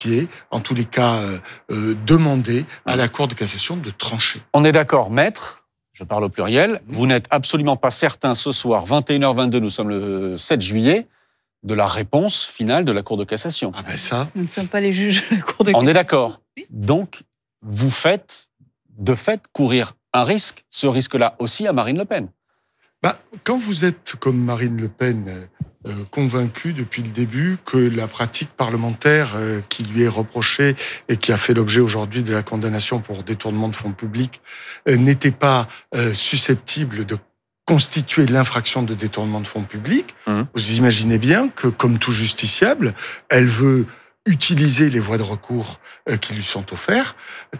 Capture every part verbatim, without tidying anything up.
qui est, en tous les cas, euh, euh, demandé à la Cour de cassation de trancher. On est d'accord, maître, je parle au pluriel, vous n'êtes absolument pas certain ce soir, vingt et une heures vingt-deux, nous sommes le sept juillet, de la réponse finale de la Cour de cassation. Ah ben ça... Nous ne sommes pas les juges de la Cour de On cassation. est d'accord. Oui. Donc, vous faites, de fait, courir un risque, ce risque-là aussi à Marine Le Pen. Bah, quand vous êtes, comme Marine Le Pen, euh, convaincu depuis le début que la pratique parlementaire euh, qui lui est reprochée et qui a fait l'objet aujourd'hui de la condamnation pour détournement de fonds publics euh, n'était pas euh, susceptible de constituer l'infraction de détournement de fonds publics, mmh. vous imaginez bien que, comme tout justiciable, elle veut utiliser les voies de recours euh, qui lui sont offertes,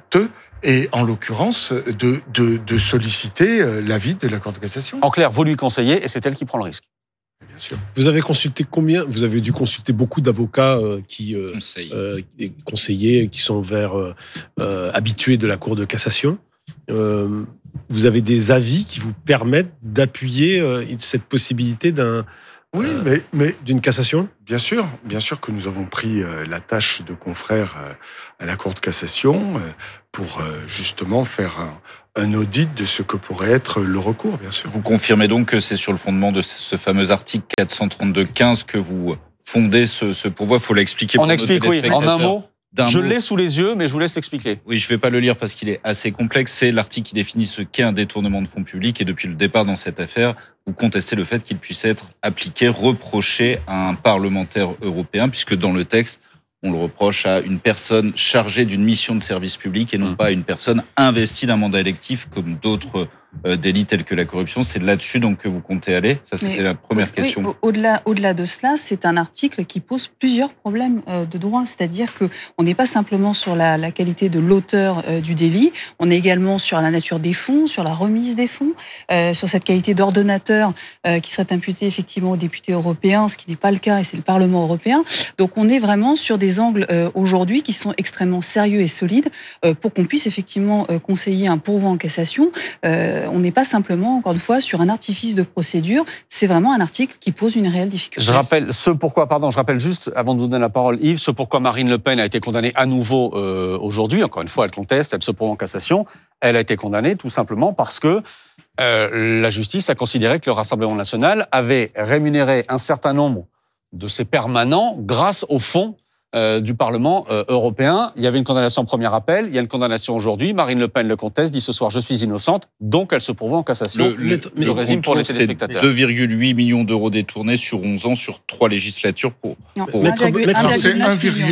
et en l'occurrence, de, de, de solliciter euh, l'avis de la Cour de cassation. En clair, vous lui conseillez et c'est elle qui prend le risque. Bien sûr. Vous avez consulté combien ? Vous avez dû consulter beaucoup d'avocats euh, qui euh, euh, conseillers, qui sont vers euh, euh, habitués de la Cour de cassation. Euh, vous avez des avis qui vous permettent d'appuyer euh, cette possibilité d'un oui, euh, mais, mais d'une cassation ? Bien sûr, bien sûr que nous avons pris euh, la tâche de confrères euh, à la Cour de cassation euh, pour euh, justement faire un, un audit de ce que pourrait être le recours, bien sûr. Vous confirmez donc que c'est sur le fondement de ce fameux article quatre cent trente-deux quinze que vous fondez ce, ce pourvoi. Il faut l'expliquer. On explique, oui, en un mot. Je mot. l'ai sous les yeux, mais je vous laisse l'expliquer. Oui, je ne vais pas le lire parce qu'il est assez complexe. C'est l'article qui définit ce qu'est un détournement de fonds publics. Et depuis le départ dans cette affaire, vous contestez le fait qu'il puisse être appliqué, reproché à un parlementaire européen, puisque dans le texte, on le reproche à une personne chargée d'une mission de service public et non mmh. pas à une personne investie d'un mandat électif comme d'autres euh, délits tels que la corruption. C'est là-dessus donc que vous comptez aller. Ça, c'était Mais, la première oui, question. Oui, au-delà, au-delà de cela, c'est un article qui pose plusieurs problèmes euh, de droit. C'est-à-dire qu'on n'est pas simplement sur la, la qualité de l'auteur euh, du délit, on est également sur la nature des fonds, sur la remise des fonds, euh, sur cette qualité d'ordonnateur euh, qui serait imputée effectivement aux députés européens, ce qui n'est pas le cas et c'est le Parlement européen. Donc on est vraiment sur des angles euh, aujourd'hui qui sont extrêmement sérieux et solides euh, pour qu'on puisse effectivement euh, conseiller un pourvoi en cassation. Euh, on n'est pas simplement, encore une fois, sur un artifice de procédure, c'est vraiment un article qui pose une réelle difficulté. Je rappelle ce pourquoi, pardon, je rappelle juste, avant de vous donner la parole, Yves, ce pourquoi Marine Le Pen a été condamnée à nouveau euh, aujourd'hui. Encore une fois, elle conteste, elle se pourvoit en cassation. Elle a été condamnée tout simplement parce que euh, la justice a considéré que le Rassemblement national avait rémunéré un certain nombre de ses permanents grâce au fonds Euh, du Parlement euh, européen. Il y avait une condamnation en premier appel, il y a une condamnation aujourd'hui. Marine Le Pen le conteste, dit ce soir « je suis innocente », donc elle se pourvoit en cassation. Le, le, je le résume pour les téléspectateurs. deux virgule huit millions d'euros détournés sur onze ans, sur trois législatures. Pour, non, pour... Maître, c'est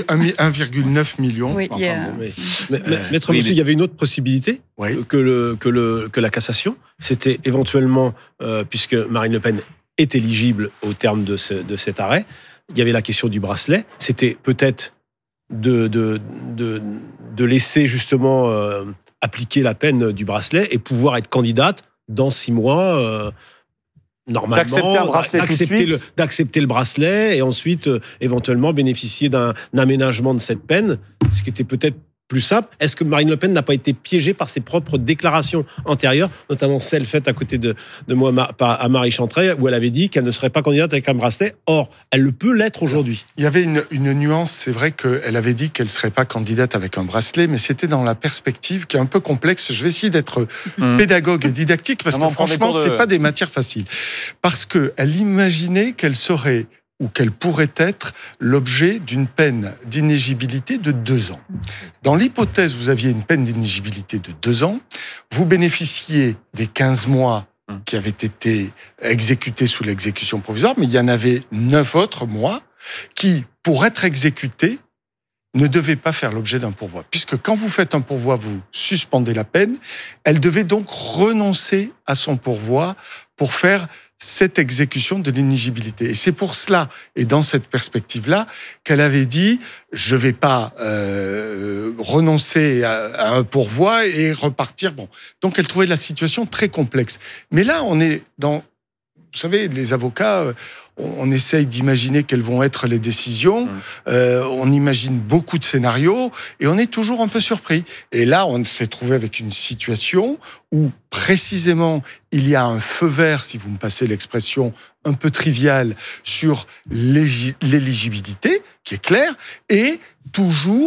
un virgule neuf million. Oui, enfin, yeah. bon. oui. Mais, mais, Maître oui, Monsieur, mais... il y avait une autre possibilité oui. que, le, que, le, que la cassation. C'était éventuellement, euh, puisque Marine Le Pen est éligible au terme de, ce, de cet arrêt, il y avait la question du bracelet. C'était peut-être De, de, de, de laisser justement euh, appliquer la peine du bracelet et pouvoir être candidate dans six mois, euh, normalement, d'accepter, un bracelet d'accepter, le, d'accepter le bracelet et ensuite euh, éventuellement bénéficier d'un, d'un aménagement de cette peine, ce qui était peut-être plus simple. Est-ce que Marine Le Pen n'a pas été piégée par ses propres déclarations antérieures, notamment celle faite à côté de, de moi à Marie Chantrey, où elle avait dit qu'elle ne serait pas candidate avec un bracelet. Or, elle le peut l'être aujourd'hui. Il y avait une, une nuance, c'est vrai qu'elle avait dit qu'elle ne serait pas candidate avec un bracelet, mais c'était dans la perspective qui est un peu complexe. Je vais essayer d'être mmh. pédagogue et didactique, parce non, que franchement, ce n'est de... pas des matières faciles. Parce qu'elle imaginait qu'elle serait ou qu'elle pourrait être l'objet d'une peine d'inéligibilité de deux ans. Dans l'hypothèse où vous aviez une peine d'inéligibilité de deux ans, vous bénéficiez des quinze mois qui avaient été exécutés sous l'exécution provisoire, mais il y en avait neuf autres mois qui, pour être exécutés, ne devaient pas faire l'objet d'un pourvoi. Puisque quand vous faites un pourvoi, vous suspendez la peine, elle devait donc renoncer à son pourvoi pour faire cette exécution de l'inéligibilité. Et c'est pour cela, et dans cette perspective-là, qu'elle avait dit « je ne vais pas euh, renoncer à, à un pourvoi et repartir ». Bon. Donc elle trouvait la situation très complexe. Mais là, on est dans... Vous savez, les avocats, on essaye d'imaginer quelles vont être les décisions, mmh. euh, on imagine beaucoup de scénarios, et on est toujours un peu surpris. Et là, on s'est trouvé avec une situation où, précisément, il y a un feu vert, si vous me passez l'expression un peu triviale, sur l'éligibilité, qui est claire, et toujours